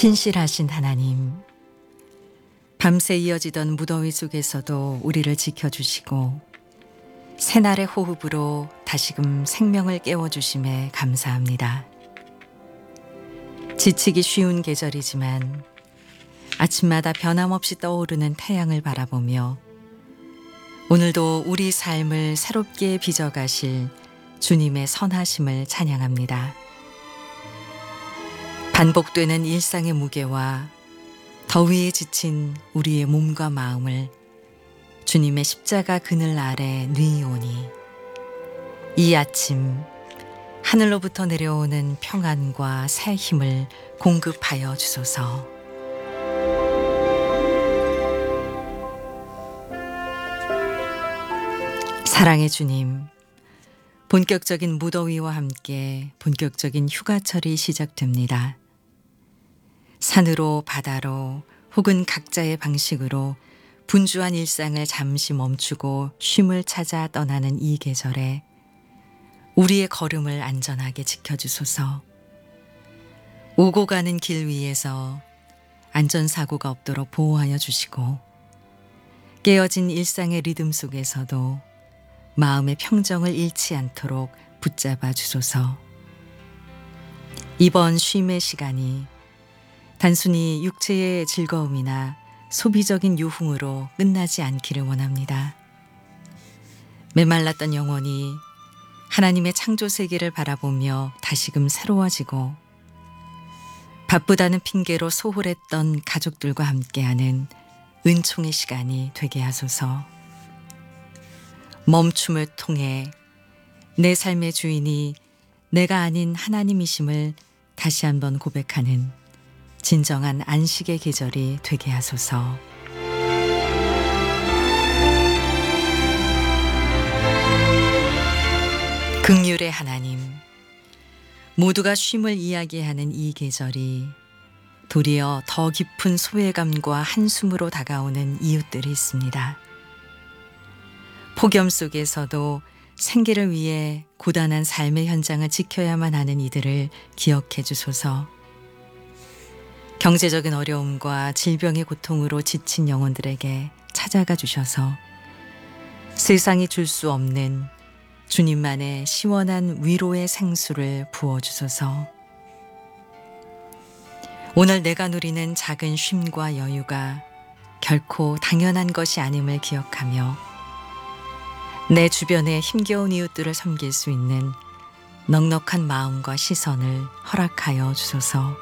신실하신 하나님, 밤새 이어지던 무더위 속에서도 우리를 지켜주시고 새날의 호흡으로 다시금 생명을 깨워주심에 감사합니다. 지치기 쉬운 계절이지만 아침마다 변함없이 떠오르는 태양을 바라보며 오늘도 우리 삶을 새롭게 빚어가실 주님의 선하심을 찬양합니다. 반복되는 일상의 무게와 더위에 지친 우리의 몸과 마음을 주님의 십자가 그늘 아래 누이오니 이 아침 하늘로부터 내려오는 평안과 새 힘을 공급하여 주소서. 사랑의 주님, 본격적인 무더위와 함께 본격적인 휴가철이 시작됩니다. 산으로 바다로 혹은 각자의 방식으로 분주한 일상을 잠시 멈추고 쉼을 찾아 떠나는 이 계절에 우리의 걸음을 안전하게 지켜주소서. 오고 가는 길 위에서 안전사고가 없도록 보호하여 주시고 깨어진 일상의 리듬 속에서도 마음의 평정을 잃지 않도록 붙잡아 주소서. 이번 쉼의 시간이 단순히 육체의 즐거움이나 소비적인 유흥으로 끝나지 않기를 원합니다. 메말랐던 영혼이 하나님의 창조 세계를 바라보며 다시금 새로워지고 바쁘다는 핑계로 소홀했던 가족들과 함께하는 은총의 시간이 되게 하소서. 멈춤을 통해 내 삶의 주인이 내가 아닌 하나님이심을 다시 한번 고백하는 진정한 안식의 계절이 되게 하소서. 긍휼의 하나님, 모두가 쉼을 이야기하는 이 계절이 도리어 더 깊은 소외감과 한숨으로 다가오는 이웃들이 있습니다. 폭염 속에서도 생계를 위해 고단한 삶의 현장을 지켜야만 하는 이들을 기억해 주소서. 경제적인 어려움과 질병의 고통으로 지친 영혼들에게 찾아가 주셔서 세상이 줄 수 없는 주님만의 시원한 위로의 생수를 부어주소서. 오늘 내가 누리는 작은 쉼과 여유가 결코 당연한 것이 아님을 기억하며 내 주변의 힘겨운 이웃들을 섬길 수 있는 넉넉한 마음과 시선을 허락하여 주소서.